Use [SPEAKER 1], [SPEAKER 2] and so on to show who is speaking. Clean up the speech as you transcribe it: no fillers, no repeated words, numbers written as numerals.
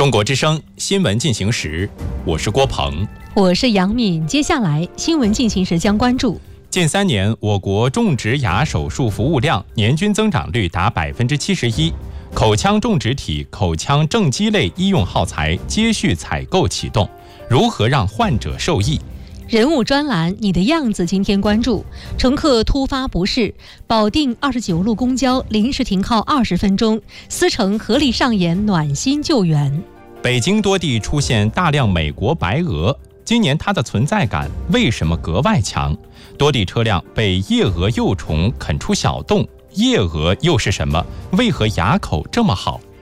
[SPEAKER 1] 中国之声新闻进行时，我是郭鹏，
[SPEAKER 2] 我是杨敏。接下来新闻进行时将关注：
[SPEAKER 1] 近3年，我国种植牙手术服务量年均增长率达71%，口腔种植体、口腔正畸类医用耗材接续采购启动，如何让患者受益？
[SPEAKER 2] 人物专栏，你的样子今天关注：乘客突发不适，保定29路公交临时停靠20分钟，司乘合力上演暖心救援。
[SPEAKER 1] 北京多地出现大量美国白鹅，今年它的存在感为什么格外强？多地车辆被夜蛾幼虫啃出小洞，夜蛾又是什么？为何牙口这么好？